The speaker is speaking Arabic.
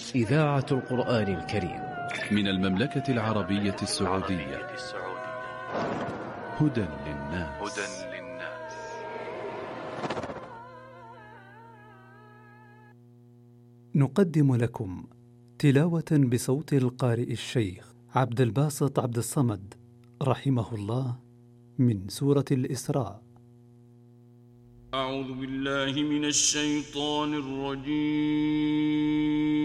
إذاعة القرآن الكريم من المملكة العربية السعودية. هدى للناس. نقدم لكم تلاوة بصوت القارئ الشيخ عبد الباسط عبد الصمد رحمه الله من سورة الإسراء. أعوذ بالله من الشيطان الرجيم.